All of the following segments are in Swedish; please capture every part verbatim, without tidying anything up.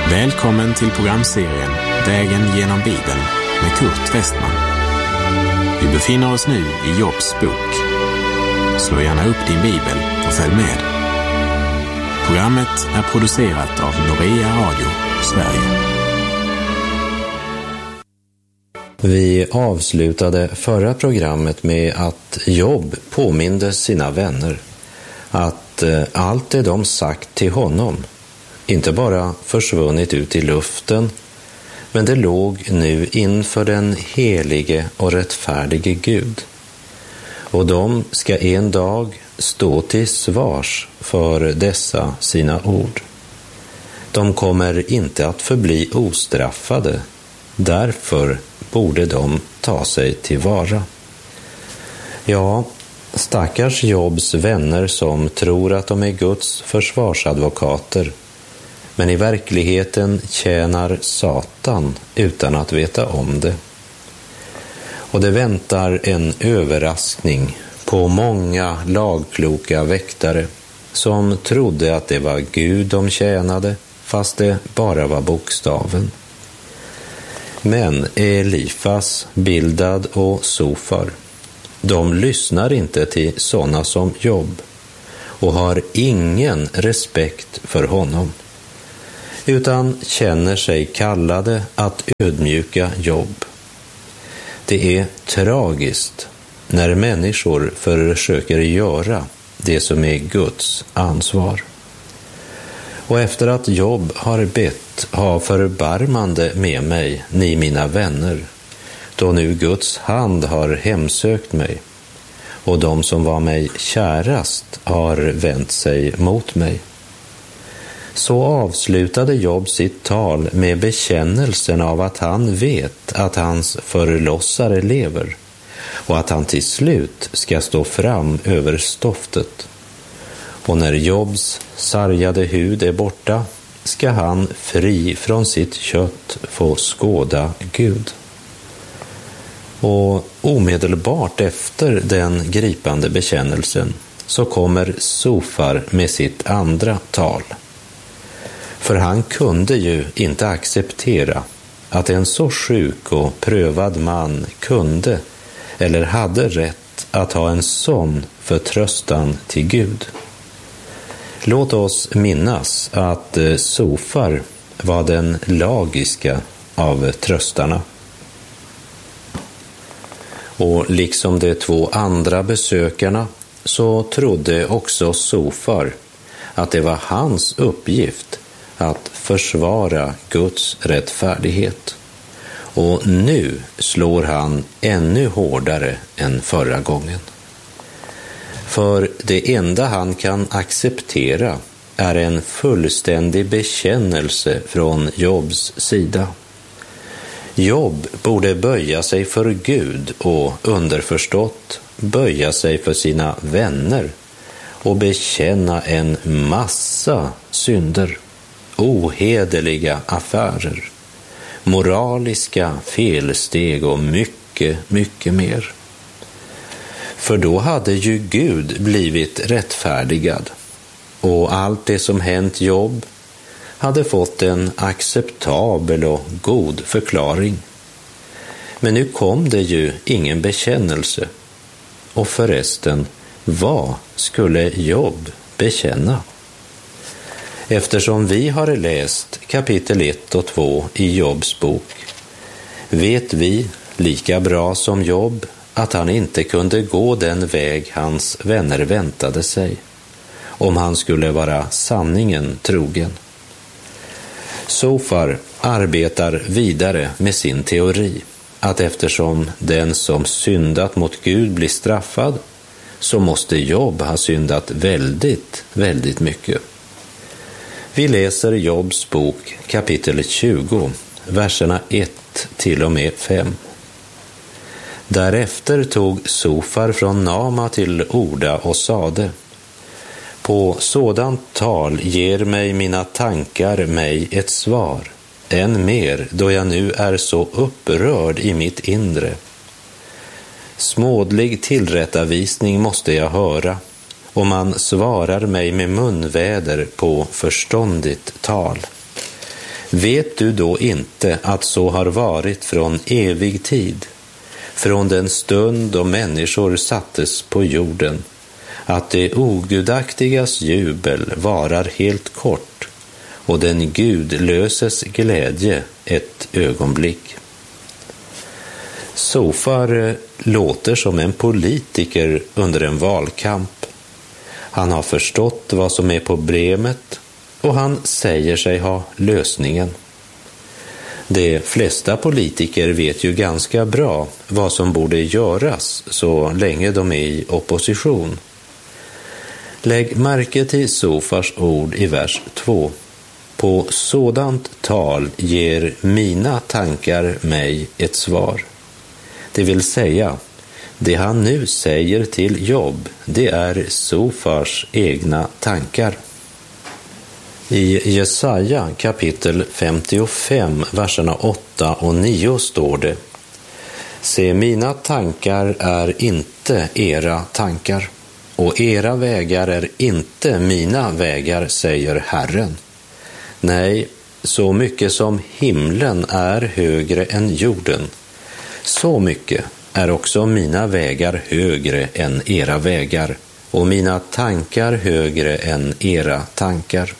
Välkommen till programserien Vägen genom Bibeln med Kurt Westman. Vi befinner oss nu i Jobs bok. Slå gärna upp din bibel och följ med. Programmet är producerat av Norea Radio, Sverige. Vi avslutade förra programmet med att Job påminde sina vänner att allt det de sagt till honom inte bara försvunnit ut i luften, men det låg nu inför den helige och rättfärdige Gud. Och de ska en dag stå till svars för dessa sina ord. De kommer inte att förbli ostraffade, därför borde de ta sig tillvara. Ja, stackars Jobs vänner som tror att de är Guds försvarsadvokater, men i verkligheten tjänar Satan utan att veta om det. Och det väntar en överraskning på många lagkloka väktare som trodde att det var Gud de tjänade, fast det bara var bokstaven. Men Elifas, Bildad och Sofar, de lyssnar inte till sådana som Job och har ingen respekt för honom, utan känner sig kallade att ödmjuka Job. Det är tragiskt när människor försöker göra det som är Guds ansvar. Och efter att Job har bett, ha förbarmande med mig, ni mina vänner, då nu Guds hand har hemsökt mig, och de som var mig kärast har vänt sig mot mig. Så avslutade Job sitt tal med bekännelsen av att han vet att hans förlossare lever och att han till slut ska stå fram över stoftet. Och när Jobs sargade hud är borta ska han fri från sitt kött få skåda Gud. Och omedelbart efter den gripande bekännelsen så kommer Sofar med sitt andra tal. För han kunde ju inte acceptera att en så sjuk och prövad man kunde eller hade rätt att ha en sån förtröstan till Gud. Låt oss minnas att Sofar var den lagiska av tröstarna. Och liksom de två andra besökarna så trodde också Sofar att det var hans uppgift att försvara Guds rättfärdighet. Och nu slår han ännu hårdare än förra gången. För det enda han kan acceptera är en fullständig bekännelse från Jobs sida. Job borde böja sig för Gud och underförstått böja sig för sina vänner och bekänna en massa synder, ohederliga affärer, moraliska felsteg och mycket, mycket mer. För då hade ju Gud blivit rättfärdigad och allt det som hänt Job hade fått en acceptabel och god förklaring. Men nu kom det ju ingen bekännelse. Och förresten, vad skulle Job bekänna? Eftersom vi har läst kapitel ett och två i Jobs bok vet vi lika bra som Job att han inte kunde gå den väg hans vänner väntade sig, om han skulle vara sanningen trogen. Sofar arbetar vidare med sin teori att eftersom den som syndat mot Gud blir straffad, så måste Job ha syndat väldigt, väldigt mycket. Vi läser Jobs bok kapitel tjugo, verserna ett till och med fem. Därefter tog Sofar från Nama till orda och sade: På sådant tal ger mig mina tankar mig ett svar, än mer då jag nu är så upprörd i mitt inre. Smådlig tillrättavisning måste jag höra, och man svarar mig med munväder på förståndigt tal. Vet du då inte att så har varit från evig tid, från den stund då människor sattes på jorden, att det ogudaktigas jubel varar helt kort och den gudlöses glädje ett ögonblick? Sofar låter som en politiker under en valkamp. Han har förstått vad som är problemet och han säger sig ha lösningen. De flesta politiker vet ju ganska bra vad som borde göras så länge de är i opposition. Lägg märke till Sofars ord i vers två. På sådant tal ger mina tankar mig ett svar. Det vill säga, det han nu säger till Jobb, det är Sofars egna tankar. I Jesaja kapitel femtiofem, verserna åtta och nio står det: Se, mina tankar är inte era tankar, och era vägar är inte mina vägar, säger Herren. Nej, så mycket som himlen är högre än jorden, så mycket är också mina vägar högre än era vägar, och mina tankar högre än era tankar.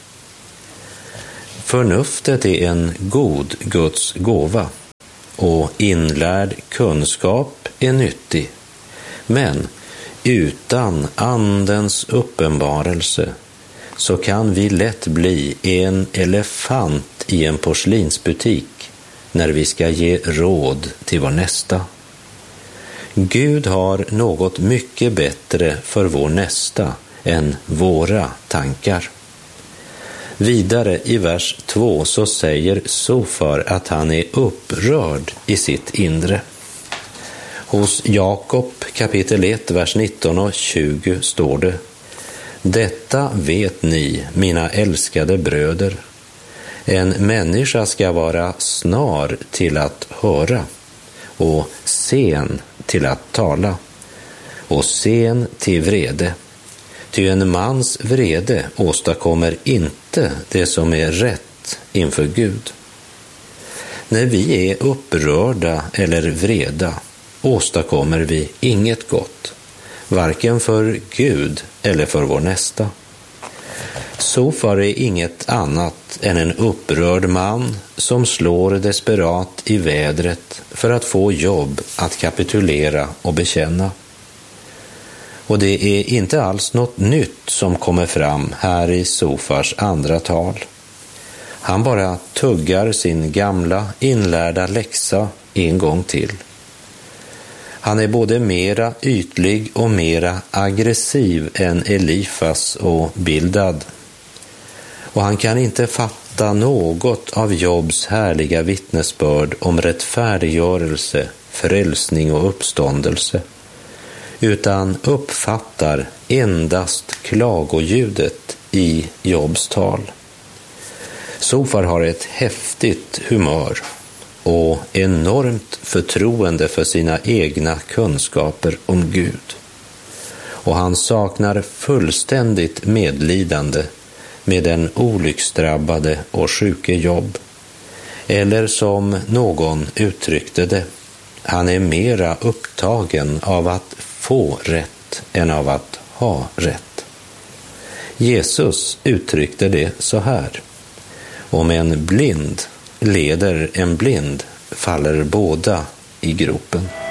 Förnuftet är en god Guds gåva, och inlärd kunskap är nyttig. Men utan andens uppenbarelse så kan vi lätt bli en elefant i en porslinsbutik när vi ska ge råd till vår nästa. Gud har något mycket bättre för vår nästa än våra tankar. Vidare i vers två så säger Sofar att han är upprörd i sitt inre. Hos Jakob kapitel ett, vers nitton och tjugo står det: Detta vet ni, mina älskade bröder. En människa ska vara snar till att höra och sen till att tala och sen till vrede. Ty en mans vrede åstadkommer inte det som är rätt inför Gud. När vi är upprörda eller vreda åstadkommer vi inget gott, varken för Gud eller för vår nästa. Sofar är inget annat än en upprörd man som slår desperat i vädret för att få Jobb att kapitulera och bekänna. Och det är inte alls något nytt som kommer fram här i Sofars andra tal. Han bara tuggar sin gamla inlärda läxa en gång till. Han är både mera ytlig och mera aggressiv än Elifas och Bildad. Och han kan inte fatta något av Jobs härliga vittnesbörd om rättfärdiggörelse, frälsning och uppståndelse, utan uppfattar endast klagoljudet i Jobs tal. Sofar har ett häftigt humör och enormt förtroende för sina egna kunskaper om Gud. Och han saknar fullständigt medlidande med den olycksdrabbade och sjuke Jobb. Eller som någon uttryckte det, han är mera upptagen av att få rätt än av att ha rätt. Jesus uttryckte det så här: om en blind leder en blind faller båda i gropen.